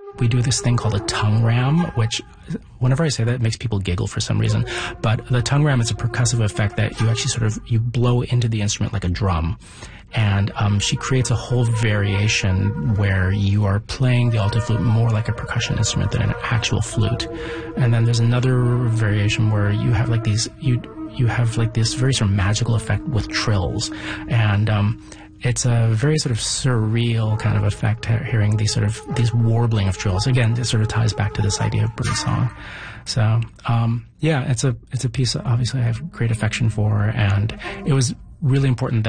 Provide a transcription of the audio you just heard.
we do this thing called a tongue ram, which whenever I say that, it makes people giggle for some reason. But the tongue ram is a percussive effect that you actually you blow into the instrument like a drum. And she creates a whole variation where you are playing the alto flute more like a percussion instrument than an actual flute. And then there's another variation where you have like these, you have like this very sort of magical effect with trills. And it's a very sort of surreal kind of effect hearing these warbling of trills. Again, it sort of ties back to this idea of birdsong. So, yeah, it's a piece that obviously I have great affection for, and it was really important that